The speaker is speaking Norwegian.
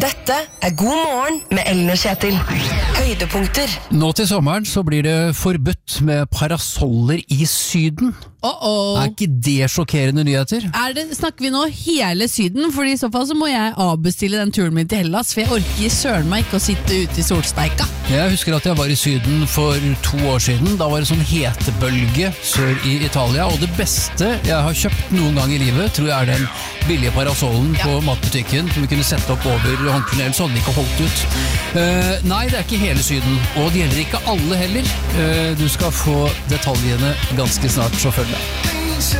Dette God morgen med Ellen og Kjetil. Høydepunkter. Nå til sommeren så blir det forbudt med parasoller i Syden. Er ikke det sjokkerende nyheter? Snakker vi nå hele Syden? For i så fall så må jeg avbestille den turen min til Hellas, for jeg orker søren meg ikke å sitte ute i solsteika. Jeg husker at jeg var i Syden for 2 år siden. Da var det sånn hetebølge sør i Italia, og det beste jeg har kjøpt noen gang i livet, tror jeg er den billige parasollen på matbutikken som vi kunne sette opp over håndkleet, så hadde den ikke holdt ut. Nei, det er ikke hele Syden, og det gjelder ikke alle heller. Du skal få detaljene ganske snart, så følg med.